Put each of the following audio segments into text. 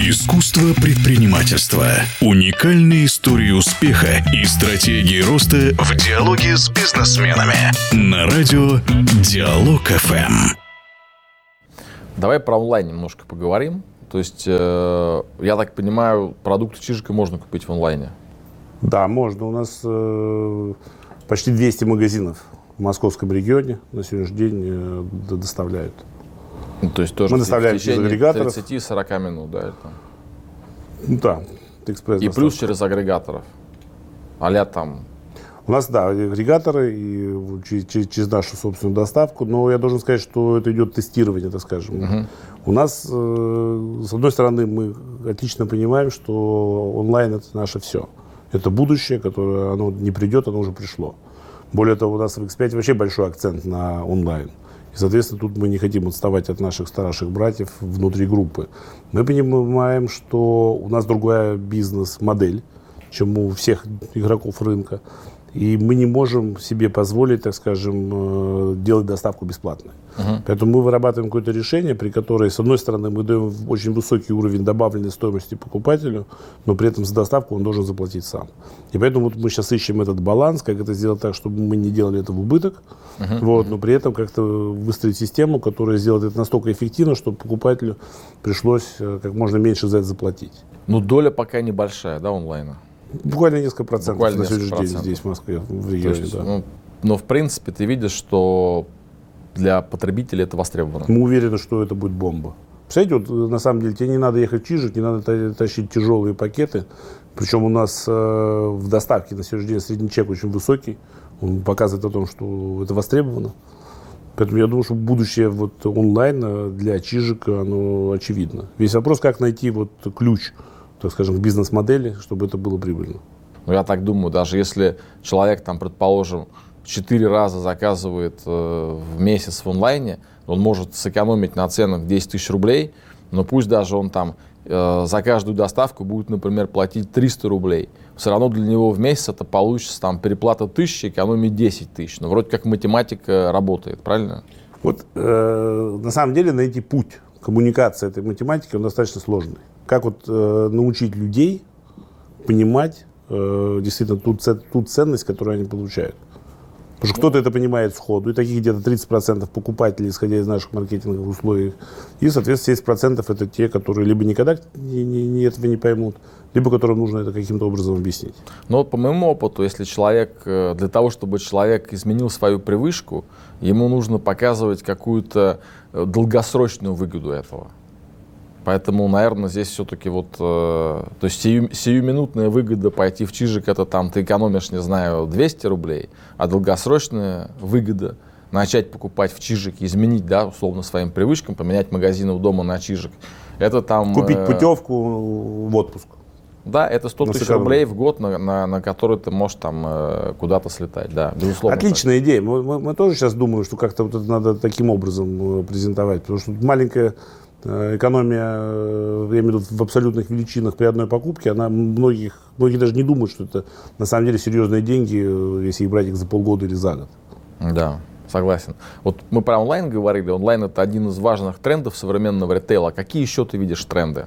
Искусство предпринимательства. Уникальные истории успеха и стратегии роста в диалоге с бизнесменами. На радио Диалог ФМ. Давай про онлайн немножко поговорим. То есть, я так понимаю, продукты Чижика можно купить в онлайне? Да, можно. У нас почти 200 магазинов в московском регионе на сегодняшний день доставляют. Ну, то есть тоже мы доставляем через агрегаторов. 30-40 минут, да? Это? Ну, да, экспресс. И плюс через агрегаторов. А-ля там... У нас, да, агрегаторы и через нашу собственную доставку, но я должен сказать, что это идет тестирование, так скажем. У нас, с одной стороны, мы отлично понимаем, что онлайн – это наше все. Это будущее, которое оно не придет, оно уже пришло. Более того, у нас в X5 вообще большой акцент на онлайн. И, соответственно, тут мы не хотим отставать от наших старших братьев внутри группы. Мы понимаем, что у нас другая бизнес-модель, чем у всех игроков рынка. И мы не можем себе позволить, так скажем, делать доставку бесплатной. Поэтому мы вырабатываем какое-то решение, при котором, с одной стороны, мы даем очень высокий уровень добавленной стоимости покупателю, но при этом за доставку он должен заплатить сам. И поэтому вот мы сейчас ищем этот баланс, как это сделать так, чтобы мы не делали это в убыток, но при этом как-то выстроить систему, которая сделает это настолько эффективно, чтобы покупателю пришлось как можно меньше за это заплатить. Ну, доля пока небольшая, да, онлайна? Буквально несколько процентов на сегодняшний день здесь, в Москве, в регионе. Есть, да. Но, в принципе, ты видишь, что для потребителей это востребовано. Мы уверены, что это будет бомба. Представляете, вот, на самом деле, тебе не надо ехать в Чижик, не надо тащить тяжелые пакеты. Причем у нас в доставке на сегодняшний день средний чек очень высокий. Он показывает о том, что это востребовано. Поэтому я думаю, что будущее вот онлайна для Чижика, оно очевидно. Весь вопрос, как найти вот ключ, так скажем, к бизнес-модели, чтобы это было прибыльно. Ну, я так думаю, даже если человек, там, предположим, 4 раза заказывает в месяц в онлайне, он может сэкономить на ценах 10 тысяч рублей, но пусть даже он там за каждую доставку будет, например, платить 300 рублей. Все равно для него в месяц это получится там, переплата 1000, экономия 10 тысяч. Но вроде как математика работает, правильно? Вот на самом деле найти путь коммуникации этой математики, он достаточно сложный. Как вот научить людей понимать действительно ту ценность, которую они получают. Потому что кто-то это понимает сходу, и таких где-то 30% покупателей, исходя из наших маркетинговых условий, и, соответственно, 70% это те, которые либо никогда этого не поймут, либо которым нужно это каким-то образом объяснить. Но вот по моему опыту, если для того, чтобы человек изменил свою привычку, ему нужно показывать какую-то долгосрочную выгоду этого. Поэтому, наверное, здесь все-таки то есть сиюминутная выгода пойти в Чижик, это там ты экономишь, не знаю, 200 рублей, а долгосрочная выгода начать покупать в Чижике, изменить, да, условно, своим привычкам, поменять магазины у дома на Чижик. Это там... Купить путевку в отпуск. Да, это 100 тысяч рублей в год, на который ты можешь там куда-то слетать, да, безусловно. Отличная идея. Мы тоже сейчас думаем, что как-то вот это надо таким образом презентовать, потому что маленькая экономия, я имею в виду в абсолютных величинах при одной покупке, она многие даже не думают, что это на самом деле серьезные деньги, если их брать их за полгода или за год. Да, согласен. Вот мы про онлайн говорили. Онлайн — это один из важных трендов современного ритейла. Какие еще ты видишь тренды?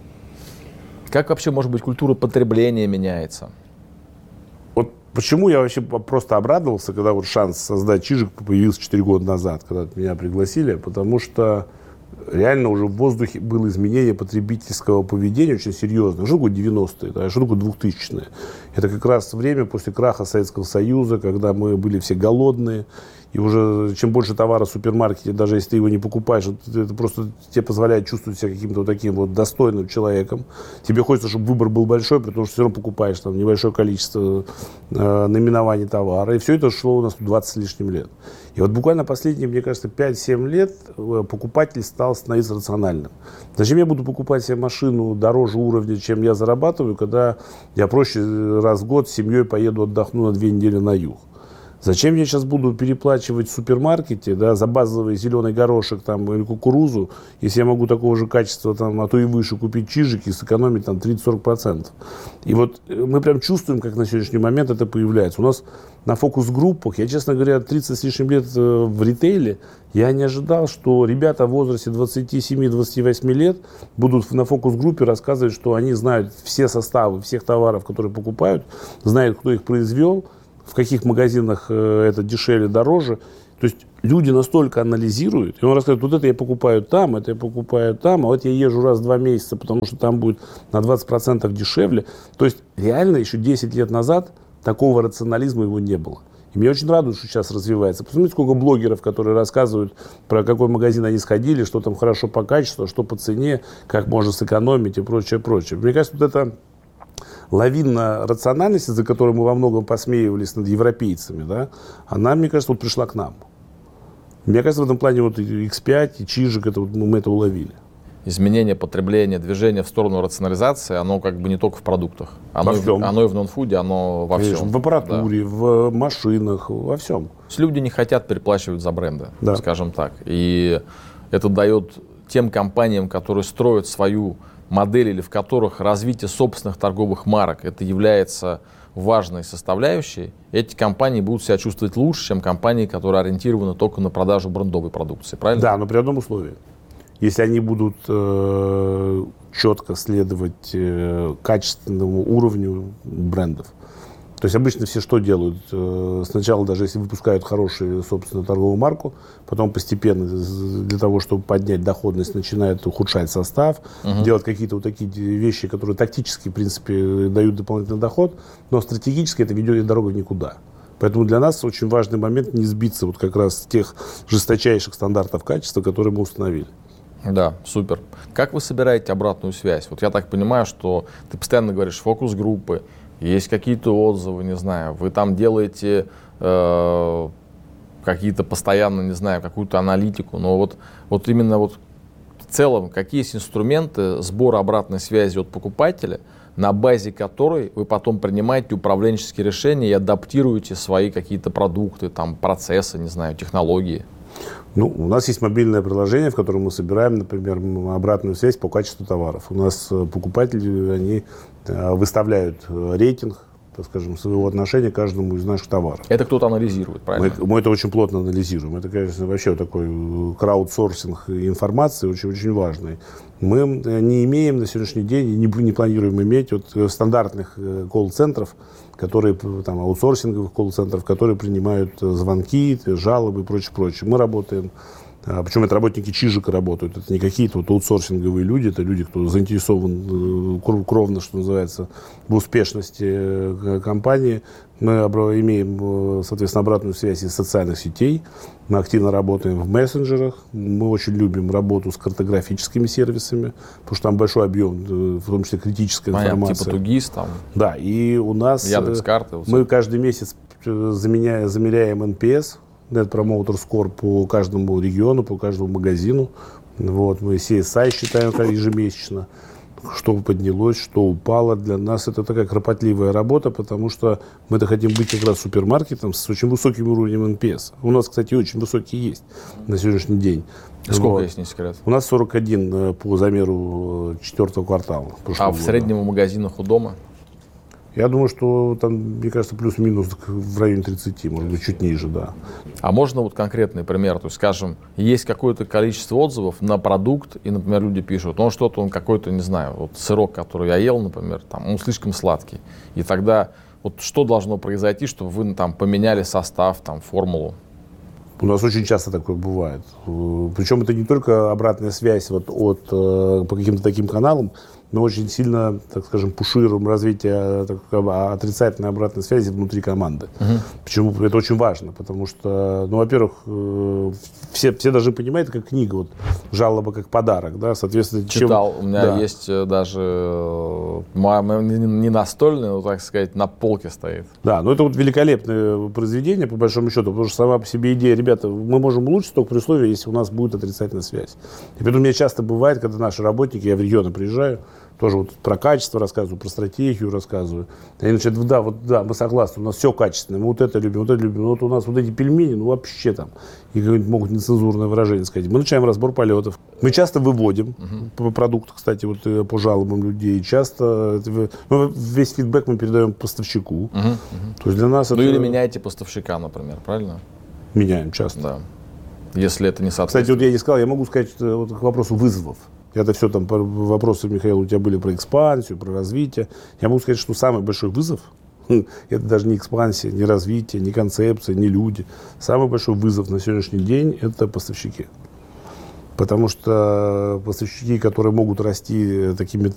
Как вообще, может быть, культура потребления меняется? Вот почему я вообще просто обрадовался, когда вот шанс создать Чижик появился 4 года назад, когда меня пригласили, потому что реально уже в воздухе было изменение потребительского поведения очень серьезное. Что такое 90-е, да, что такое 2000-е? Это как раз время после краха Советского Союза, когда мы были все голодные, и уже чем больше товара в супермаркете, даже если ты его не покупаешь, это просто тебе позволяет чувствовать себя каким-то вот таким вот достойным человеком. Тебе хочется, чтобы выбор был большой, потому что все равно покупаешь там небольшое количество наименований товара. И все это шло у нас 20 с лишним лет. И вот буквально последние, мне кажется, 5-7 лет покупатель стал становиться рациональным. Зачем я буду покупать себе машину дороже уровня, чем я зарабатываю, когда я проще раз в год с семьей поеду отдохну на 2 недели на юг? Зачем я сейчас буду переплачивать в супермаркете, да, за базовый зеленый горошек там, или кукурузу, если я могу такого же качества, там, а то и выше, купить чижики и сэкономить там 30-40%. И вот мы прям чувствуем, как на сегодняшний момент это появляется. У нас на фокус-группах, я, честно говоря, 30 с лишним лет в ритейле, я не ожидал, что ребята в возрасте 27-28 лет будут на фокус-группе рассказывать, что они знают все составы всех товаров, которые покупают, знают, кто их произвел, в каких магазинах это дешевле, дороже. То есть люди настолько анализируют, и он рассказывает, вот это я покупаю там, это я покупаю там, а вот я езжу раз в 2 месяца, потому что там будет на 20% дешевле. То есть реально еще 10 лет назад такого рационализма его не было. И меня очень радует, что сейчас развивается. Посмотрите, сколько блогеров, которые рассказывают, про какой магазин они сходили, что там хорошо по качеству, что по цене, как можно сэкономить и прочее, прочее. Мне кажется, вот это лавина рациональности, за которой мы во многом посмеивались над европейцами, да, она, мне кажется, вот пришла к нам. Мне кажется, в этом плане вот X5 и Чижик, это, вот, мы это уловили. Изменение потребления, движение в сторону рационализации, оно как бы не только в продуктах. Оно и в нон-фуде, оно во всем. В аппаратуре, да. В машинах, во всем. То есть люди не хотят переплачивать за бренды, да. скажем так. И это дает тем компаниям, которые строят свою модель или в которых развитие собственных торговых марок это является важной составляющей, эти компании будут себя чувствовать лучше, чем компании, которые ориентированы только на продажу брендовой продукции. Правильно? Да, но при одном условии. Если они будут четко следовать качественному уровню брендов. То есть обычно все что делают? Сначала, даже если выпускают хорошую собственную торговую марку, потом постепенно для того, чтобы поднять доходность, начинают ухудшать состав, делать какие-то вот такие вещи, которые тактически, в принципе, дают дополнительный доход, но стратегически это ведет дорогу в никуда. Поэтому для нас очень важный момент не сбиться вот как раз с тех жесточайших стандартов качества, которые мы установили. Да, супер. Как вы собираете обратную связь? Вот я так понимаю, что ты постоянно говоришь фокус-группы, есть какие-то отзывы, не знаю, вы там делаете какие-то постоянно, не знаю, какую-то аналитику, но вот именно вот в целом, какие есть инструменты сбора обратной связи от покупателя, на базе которой вы потом принимаете управленческие решения и адаптируете свои какие-то продукты, там, процессы, не знаю, технологии? Ну, у нас есть мобильное приложение, в котором мы собираем, например, обратную связь по качеству товаров. У нас покупатели, они выставляют рейтинг, так скажем, своего отношения к каждому из наших товаров. Это кто-то анализирует, правильно? Мы это очень плотно анализируем. Это, конечно, вообще такой краудсорсинг информации очень важный. Мы не имеем на сегодняшний день, не планируем иметь стандартных колл-центров, которые, там, аутсорсинговых колл-центров, которые принимают звонки, жалобы и прочее. Мы работаем, причем это работники Чижика работают, это не какие-то аутсорсинговые люди, это люди, кто заинтересован кровно, что называется, в успешности компании. Мы имеем, соответственно, обратную связь из социальных сетей, мы активно работаем в мессенджерах, мы очень любим работу с картографическими сервисами, потому что там большой объем, в том числе критическая информация. Типа Тугис там. Да, и у нас Яндекс.Карты. Мы каждый месяц замеряем NPS, Net Promoter Score по каждому региону, по каждому магазину. Вот, мы CSI считаем ежемесячно, что поднялось, что упало. Для нас это такая кропотливая работа, потому что мы-то хотим быть как раз супермаркетом с очень высоким уровнем NPS. У нас, кстати, очень высокий есть на сегодняшний день. Сколько есть, не секрет? У нас 41 по замеру 4-го квартала. А в среднем в магазинах у дома? Я думаю, что там, мне кажется, плюс-минус в районе 30, может быть, чуть ниже, да. А можно вот конкретный пример? То есть, скажем, есть какое-то количество отзывов на продукт, и, например, люди пишут, он какой-то, не знаю, вот сырок, который я ел, например, там, он слишком сладкий. И тогда вот что должно произойти, чтобы вы там поменяли состав, там, формулу? У нас очень часто такое бывает. Причем это не только обратная связь по каким-то таким каналам, мы очень сильно, так скажем, пушируем развитие отрицательной обратной связи внутри команды. Почему? Это очень важно, потому что, во-первых, все должны понимать, это как книга, жалоба как подарок, да, соответственно. Читал, у меня есть даже не настольный, но, так сказать, на полке стоит. Да, это великолепное произведение, по большому счету, потому что сама по себе идея, ребята, мы можем улучшить только при условии, если у нас будет отрицательная связь. И поэтому у меня часто бывает, когда наши работники, я в регионы приезжаю, тоже вот про качество рассказываю, про стратегию рассказываю. Они начинают, да, мы согласны, у нас все качественно, мы вот это любим. Но вот у нас вот эти пельмени, ну вообще там, и какое-нибудь могут нецензурное выражение сказать. Мы начинаем разбор полетов. Мы часто выводим продукт, кстати, вот по жалобам людей. Часто весь фидбэк мы передаем поставщику. То есть для нас ну это... или меняете поставщика, например, правильно? Меняем часто. Да. Если это не соответствует. Кстати, вот я не сказал, я могу сказать вот, к вопросу вызовов. Это все там вопросы, Михаил, у тебя были про экспансию, про развитие. Я могу сказать, что самый большой вызов, это даже не экспансия, не развитие, не концепция, не люди. Самый большой вызов на сегодняшний день – это поставщики. Потому что поставщики, которые могут расти такими